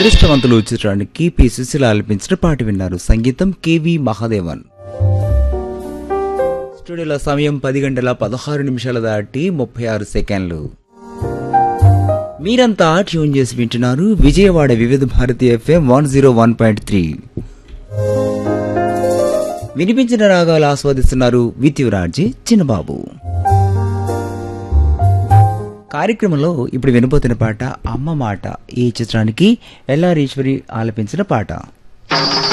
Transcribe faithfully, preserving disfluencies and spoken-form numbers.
అదృష్టవంతులు చిత్రానికి పి సుశీల ఆలపించిన పాట విన్నారు. సంగీతం కెవి మహాదేవన్. స్టూడియోలో సమయం పది గంటల పదహారు నిమిషాల దాటి ముప్పై ఆరు సెకండ్లు. మీరంతా ట్యూన్ చేసి వింటున్నారు విజయవాడ వివిధ Bharati FM one zero one point three. వినిపించిన రాగాలు ఆస్వాదిస్తున్నారు విత్యురాజీ చిన్నబాబు. కార్యక్రమంలో ఇప్పుడు వినబోతున్న పాట అమ్మ మాట. ఈ చిత్రానికి ఎల్ఆర్ ఈశ్వరి ఆలపించిన పాట.